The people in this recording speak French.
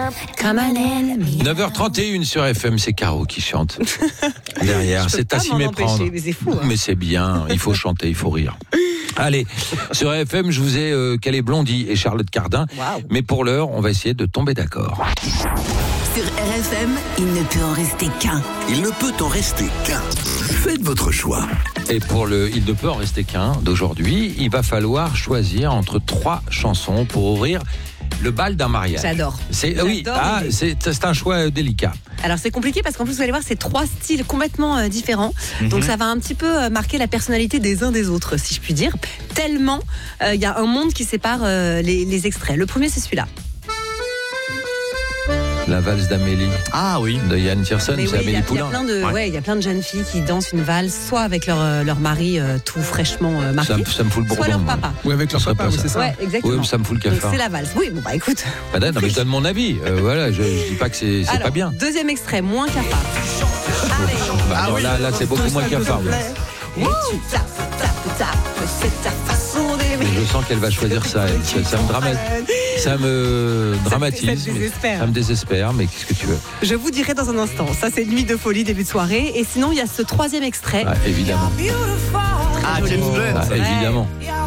comme un ennemi. 9h31 sur FM, c'est Caro qui chante. Derrière, c'est à s'y méprendre. Mais c'est fou. Hein. Mais c'est bien, il faut chanter, il faut rire. Allez, sur FM, je vous ai calé Blondie et Charlotte Cardin. Wow. Mais pour l'heure, on va essayer de tomber d'accord. Sur RFM, il ne peut en rester qu'un. Il ne peut en rester qu'un. Faites votre choix. Et pour le Il ne peut en rester qu'un d'aujourd'hui, il va falloir choisir entre 3 chansons pour ouvrir le bal d'un mariage. J'adore. Oui, c'est un choix délicat. Alors c'est compliqué parce qu'en plus vous allez voir c'est 3 styles complètement différents. Donc ça va un petit peu marquer la personnalité des uns des autres si je puis dire. Tellement il y a un monde qui sépare les extraits. Le premier c'est celui-là. La valse d'Amélie. Ah oui. De Yann Tiersen, c'est Amélie Poulain. Il y a plein de jeunes filles qui dansent une valse, soit avec leur mari tout fraîchement marié, ça me fout le bourdon. soit leur papa. Oui, avec leur papa, oui, c'est ça. Ouais, exactement. Oui, ça me fout le Donc cafard. c'est la valse. Oui, bon bah écoute. Non, mais je donne mon avis. Voilà, je dis pas que c'est Alors, pas bien. Deuxième extrait, moins cafard. Bah, non, là, c'est beaucoup moins cafard. Et tu tapes, c'est ta façon d'aimer. Mais je sens qu'elle va choisir ça. Ça me dramatise. Ça te désespère. Ça me désespère, mais qu'est-ce que tu veux? Je vous dirai dans un instant. Ça, c'est Nuit de folie, début de soirée. Et sinon, il y a ce troisième extrait. Ah, évidemment. Ah, James Blunt. Ah, évidemment.